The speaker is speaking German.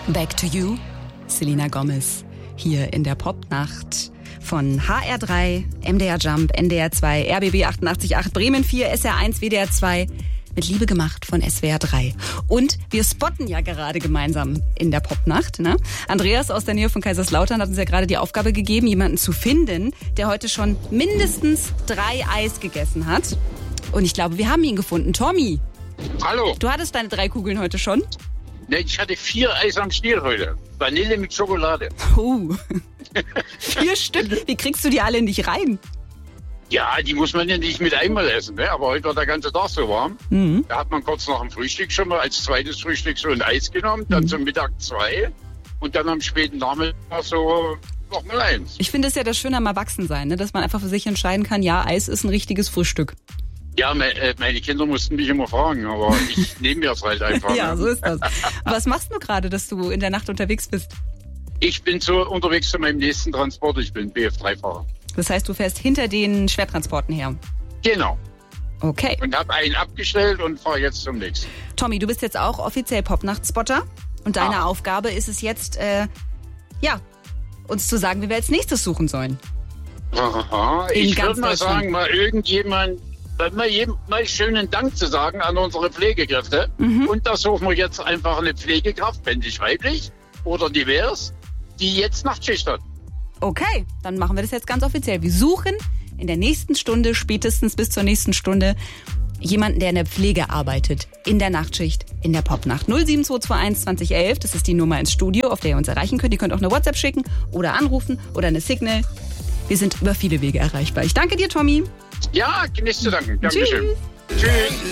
Back to You, Selena Gomez, hier in der Popnacht von HR3, MDR Jump, NDR 2, RBB 88.8, Bremen 4, SR 1, WDR 2, mit Liebe gemacht von SWR 3. Und wir spotten ja gerade gemeinsam in der Popnacht. Ne? Andreas aus der Nähe von Kaiserslautern hat uns ja gerade die Aufgabe gegeben, jemanden zu finden, der heute schon mindestens 3 Eis gegessen hat. Und ich glaube, wir haben ihn gefunden. Tommy. Hallo. Du hattest deine 3 Kugeln heute schon? Ne, ich hatte 4 Eis am Stiel heute. Vanille mit Schokolade. 4 Stück? Wie kriegst du die alle nicht rein? Ja, die muss man ja nicht mit einmal essen, ne? Aber heute war der ganze Tag so warm. Da hat man kurz nach dem Frühstück schon mal als zweites Frühstück so ein Eis genommen, dann zum Mittag 2 und dann am späten Nachmittag so noch mal 1. Ich finde es ja das Schöne am Erwachsensein, ne? Dass man einfach für sich entscheiden kann, ja, Eis ist ein richtiges Frühstück. Ja, meine Kinder mussten mich immer fragen, aber ich nehme mir das halt einfach. Ja, so ist das. Was machst du gerade, dass du in der Nacht unterwegs bist? Ich bin so unterwegs zu meinem nächsten Transport. Ich bin BF3-Fahrer. Das heißt, du fährst hinter den Schwertransporten her? Genau. Okay. Und habe einen abgestellt und fahre jetzt zum nächsten. Tommy, du bist jetzt auch offiziell Popnacht-Spotter. Und deine Aufgabe ist es jetzt, uns zu sagen, wie wir als nächstes suchen sollen. Aha. Ich würde mal sagen, mal schönen Dank zu sagen an unsere Pflegekräfte. Und da suchen wir jetzt einfach eine Pflegekraft, männlich, weiblich oder divers, die jetzt Nachtschicht hat. Okay, dann machen wir das jetzt ganz offiziell. Wir suchen in der nächsten Stunde, spätestens bis zur nächsten Stunde, jemanden, der in der Pflege arbeitet, in der Nachtschicht, in der Popnacht. 07221 2011, das ist die Nummer ins Studio, auf der ihr uns erreichen könnt. Ihr könnt auch eine WhatsApp schicken oder anrufen oder eine Signal. Wir sind über viele Wege erreichbar. Ich danke dir, Tommy. Ja, nichts zu danken. Dankeschön. Tschüss. Tschüss.